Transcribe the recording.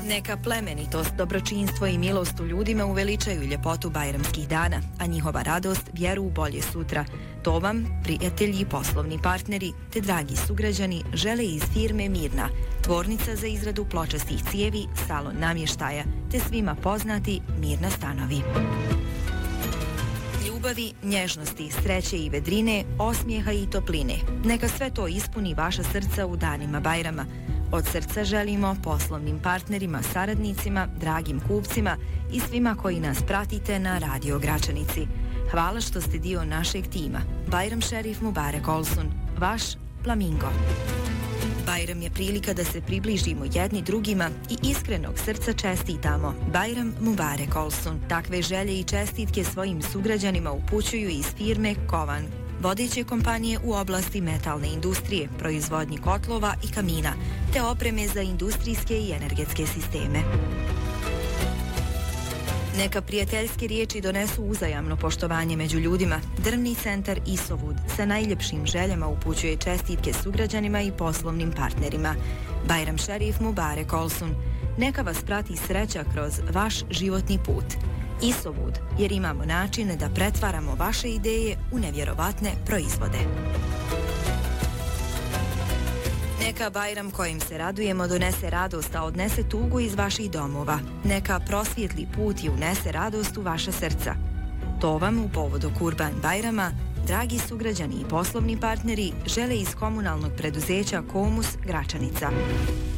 Neka plemenitost, dobročinstvo i milost u ljudima uveličaju ljepotu bajramskih dana, a njihova radost vjeru u bolje sutra. To vam, prijatelji i poslovni partneri, te dragi sugrađani, žele iz firme Mirna, tvornica za izradu pločastih cijevi, salon namještaja, te svima poznati Mirna stanovi. Ljubavi, nježnosti, sreće i vedrine, osmijeha i topline. Neka sve to ispuni vaša srca u danima Bajrama. Od srca želimo poslovnim partnerima, saradnicima, dragim kupcima i svima koji nas pratite na Radio Gračanici. Hvala što ste dio našeg tima. Bajram Šerif Mubarek Olsun, vaš Flamingo. Bajram je prilika da se približimo jedni drugima i iskrenog srca čestitamo. Bajram Mubarek Olsun. Takve želje i čestitke svojim sugrađanima upućuju iz firme Kovan, vodeće kompanije u oblasti metalne industrije, proizvodnji kotlova i kamina, te opreme za industrijske i energetske sisteme. Neka prijateljske riječi donesu uzajamno poštovanje među ljudima. Drvni centar Isovud sa najljepšim željama upućuje čestitke sugrađanima i poslovnim partnerima. Bajram Šerif Mubarek Olsun. Neka vas prati sreća kroz vaš životni put. Isovud, jer imamo načine da pretvaramo vaše ideje u nevjerovatne proizvode. Neka Bajram kojim se radujemo donese radost, a odnese tugu iz vaših domova. Neka prosvijetli put i unese radost u vaša srca. To vam u povodu Kurban Bajrama, dragi sugrađani i poslovni partneri, žele iz komunalnog preduzeća Komus Gračanica.